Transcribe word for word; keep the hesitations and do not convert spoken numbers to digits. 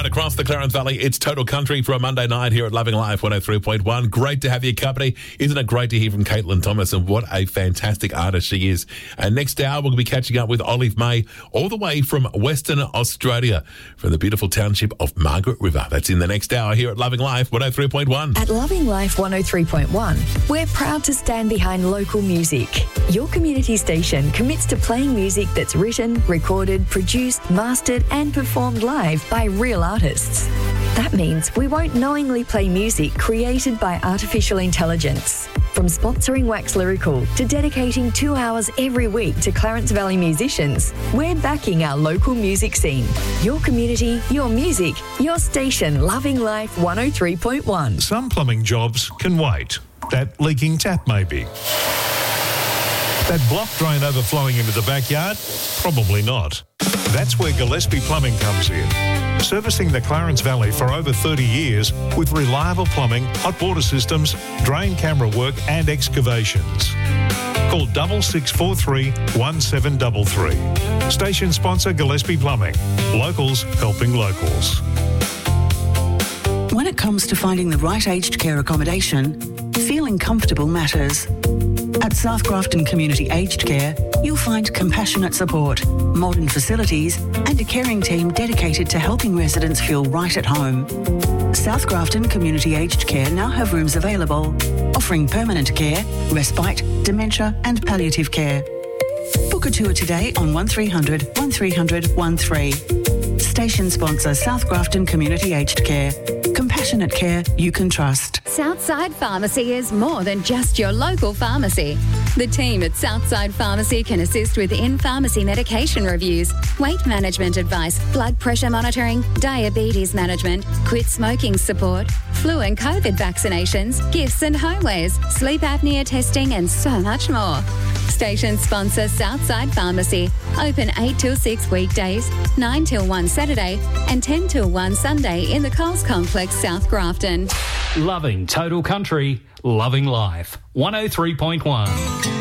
across the Clarence Valley. It's Total Country for a Monday night here at Loving Life one oh three point one. Great to have your company. Isn't it great to hear from Caitlin Thomas, and what a fantastic artist she is. And next hour, we'll be catching up with Olive May, all the way from Western Australia, from the beautiful township of Margaret River. That's in the next hour here at Loving Life one oh three point one. At Loving Life one oh three point one, we're proud to stand behind local music. Your community station commits to playing music that's written, recorded, produced, mastered and performed live by real artists. That means we won't knowingly play music created by artificial intelligence. From sponsoring Wax Lyrical to dedicating two hours every week to Clarence Valley musicians, we're backing our local music scene. Your community, your music, your station, Loving Life one oh three point one. Some plumbing jobs can wait. That leaking tap maybe. That block drain overflowing into the backyard? Probably not. That's where Gillespie Plumbing comes in. Servicing the Clarence Valley for over thirty years with reliable plumbing, hot water systems, drain camera work and excavations. Call double six four three one seven three three. Station sponsor Gillespie Plumbing. Locals helping locals. When it comes to finding the right aged care accommodation, feeling comfortable matters. At South Grafton Community Aged Care, you'll find compassionate support, modern facilities and a caring team dedicated to helping residents feel right at home. South Grafton Community Aged Care now have rooms available, offering permanent care, respite, dementia and palliative care. Book a tour today on one three hundred one three hundred thirteen. Station sponsor South Grafton Community Aged Care. Compassionate care you can trust. Southside Pharmacy is more than just your local pharmacy. The team at Southside Pharmacy can assist with in-pharmacy medication reviews, weight management advice, blood pressure monitoring, diabetes management, quit smoking support, flu and COVID vaccinations, gifts and homewares, sleep apnea testing and so much more. Station sponsor Southside Pharmacy. Open eight till six weekdays, nine till one Saturday and ten till one Sunday in the Coles Complex, South Grafton. Loving Total Country, Loving Life one oh three point one.